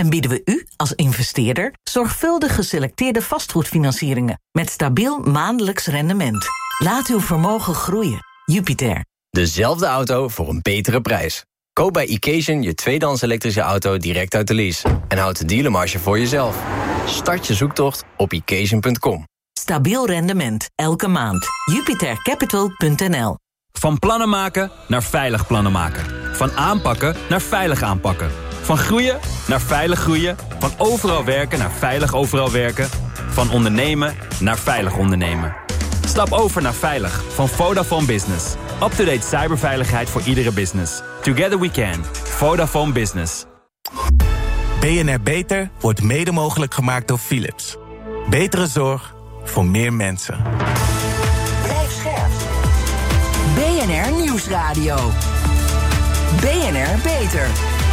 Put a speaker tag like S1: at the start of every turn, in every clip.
S1: En bieden we u als investeerder zorgvuldig geselecteerde vastgoedfinancieringen met stabiel maandelijks rendement. Laat uw vermogen groeien. Jupiter.
S2: Dezelfde auto voor een betere prijs. Koop bij Occasion je tweedehands elektrische auto direct uit de lease. En houd de dealermarge voor jezelf. Start je zoektocht op Occasion.com.
S1: Stabiel rendement, elke maand. JupiterCapital.nl.
S3: Van plannen maken naar veilig plannen maken. Van aanpakken naar veilig aanpakken. Van groeien naar veilig groeien. Van overal werken naar veilig overal werken. Van ondernemen naar veilig ondernemen. Stap over naar veilig van Vodafone Business. Up-to-date cyberveiligheid voor iedere business. Together we can. Vodafone Business.
S4: BNR Beter wordt mede mogelijk gemaakt door Philips. Betere zorg voor meer mensen.
S5: Blijf scherp. BNR Nieuwsradio. BNR Beter.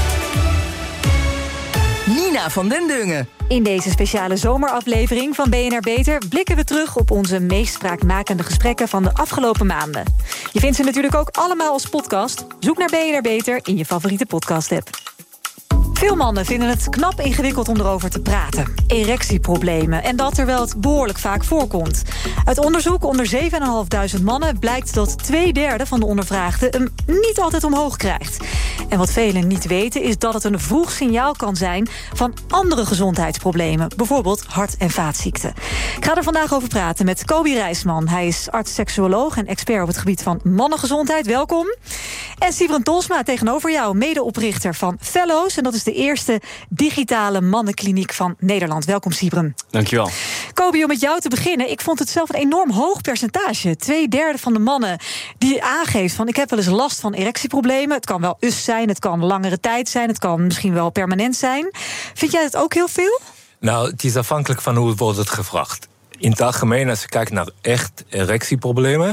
S5: Nina van den Dungen.
S6: In deze speciale zomeraflevering van BNR Beter blikken we terug op onze meest spraakmakende gesprekken van de afgelopen maanden. Je vindt ze natuurlijk ook allemaal als podcast. Zoek naar BNR Beter in je favoriete podcast-app. Veel mannen vinden het knap ingewikkeld om erover te praten. Erectieproblemen. En dat terwijl het behoorlijk vaak voorkomt. Uit onderzoek onder 7.500 mannen blijkt dat 2/3 van de ondervraagden hem niet altijd omhoog krijgt. En wat velen niet weten is dat het een vroeg signaal kan zijn van andere gezondheidsproblemen. Bijvoorbeeld hart- en vaatziekten. Ik ga er vandaag over praten met Kobi Rijsman. Hij is arts-seksuoloog en expert op het gebied van mannengezondheid. Welkom. En Siebren Tolsma tegenover jou, medeoprichter van Fellows. En dat is de eerste digitale mannenkliniek van Nederland. Welkom, Siebren.
S7: Dankjewel.
S6: Kobi, om met jou te beginnen. Ik vond het zelf een enorm hoog percentage. 2/3 van de mannen die aangeeft van ik heb wel eens last van erectieproblemen. Het kan wel zijn, het kan langere tijd zijn, het kan misschien wel permanent zijn. Vind jij het ook heel veel?
S8: Nou, het is afhankelijk van hoe wordt het gevraagd. In het algemeen, als je kijkt naar echt erectieproblemen,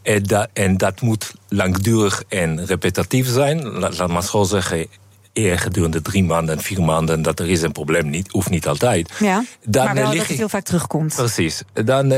S8: en dat moet langdurig en repetitief zijn, laat maar zo zeggen, eer gedurende 3 maanden en 4 maanden, dat er is een probleem, hoeft niet altijd.
S6: Ja,
S8: dan
S6: maar wel dat het heel vaak terugkomt.
S8: Precies. Dan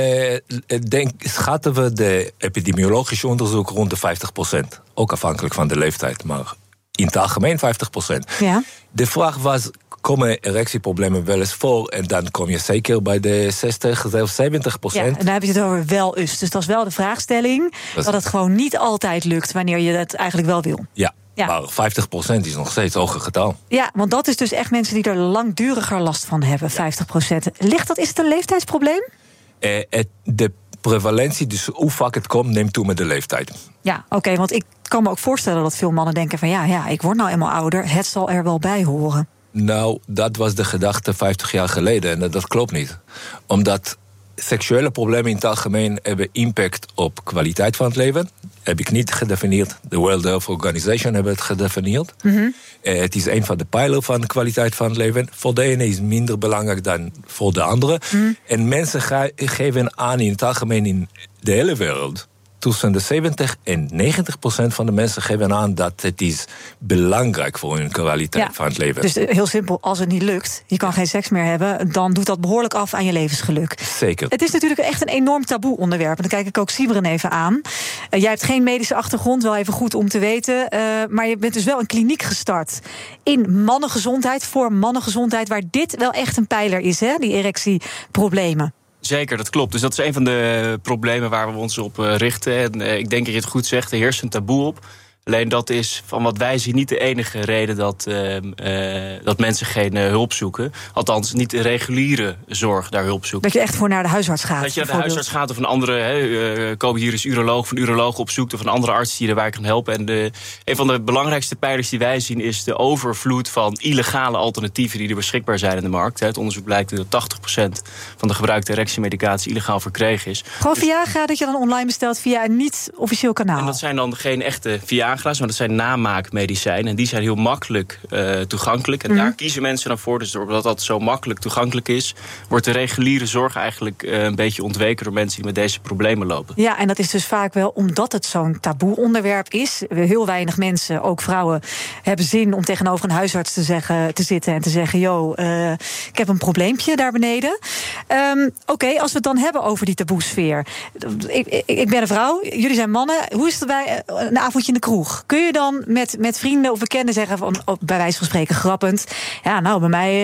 S8: schatten we de epidemiologische onderzoek rond de 50%. Ook afhankelijk van de leeftijd, maar in het algemeen 50%.
S6: Ja.
S8: De vraag was, komen erectieproblemen wel eens voor? En dan kom je zeker bij de 60, zelfs 70%.
S6: Ja, en daar heb je het over wel eens. Dus dat is wel de vraagstelling, dat het gewoon niet altijd lukt wanneer je het eigenlijk wel wil.
S8: Ja. Maar 50% is nog steeds een hoger getal.
S6: Ja, want dat is dus echt mensen die er langduriger last van hebben, 50%. Is het een leeftijdsprobleem?
S8: De prevalentie, dus hoe vaak het komt, neemt toe met de leeftijd.
S6: Ja, oké, want ik kan me ook voorstellen dat veel mannen denken van ja, ik word nou eenmaal ouder, het zal er wel bij horen.
S8: Nou, dat was de gedachte 50 jaar geleden en dat klopt niet. Omdat seksuele problemen in het algemeen hebben impact op kwaliteit van het leven. Heb ik niet gedefinieerd. De World Health Organization hebben het gedefinieerd.
S6: Mm-hmm.
S8: Het is een van de pijlers van de kwaliteit van het leven. Voor de ene is het minder belangrijk dan voor de andere. Mm-hmm. En mensen geven aan in het algemeen in de hele wereld, tussen de 70 en 90% van de mensen geven aan dat het is belangrijk voor hun kwaliteit van het leven.
S6: Dus heel simpel, als het niet lukt, je kan geen seks meer hebben, dan doet dat behoorlijk af aan je levensgeluk.
S8: Zeker.
S6: Het is natuurlijk echt een enorm taboe onderwerp. En dan kijk ik ook Siebren even aan. Jij hebt geen medische achtergrond, wel even goed om te weten. Maar je bent dus wel een kliniek gestart in mannengezondheid, voor mannengezondheid, waar dit wel echt een pijler is, hè? Die erectieproblemen.
S7: Zeker, dat klopt. Dus dat is een van de problemen waar we ons op richten. En ik denk dat je het goed zegt, er heerst een taboe op. Alleen dat is van wat wij zien niet de enige reden dat mensen geen hulp zoeken. Althans, niet de reguliere zorg daar hulp zoeken.
S6: Dat je echt voor naar de huisarts gaat.
S7: Dat je naar de huisarts gaat of een andere, Kobi hier is uroloog, van uroloog opzoekt of een andere arts die erbij kan helpen. En een van de belangrijkste pijlers die wij zien is de overvloed van illegale alternatieven die er beschikbaar zijn in de markt. Het onderzoek blijkt dat 80% van de gebruikte erectiemedicatie illegaal verkregen is.
S6: Gewoon Viagra dat je dan online bestelt via een niet-officieel kanaal.
S7: En dat zijn dan geen echte Viagra's, maar dat zijn namaakmedicijnen. En die zijn heel makkelijk toegankelijk. En daar kiezen mensen dan voor. Dus doordat dat zo makkelijk toegankelijk is, wordt de reguliere zorg eigenlijk een beetje ontweken door mensen die met deze problemen lopen.
S6: Ja, en dat is dus vaak wel omdat het zo'n taboe onderwerp is. Heel weinig mensen, ook vrouwen, hebben zin om tegenover een huisarts te zitten en te zeggen, ik heb een probleempje daar beneden. Oké, als we het dan hebben over die taboesfeer. Ik ben een vrouw, jullie zijn mannen. Hoe is het bij een avondje in de kroeg? Kun je dan met vrienden of bekenden zeggen, van, bij wijze van spreken grappend, ja, nou, bij mij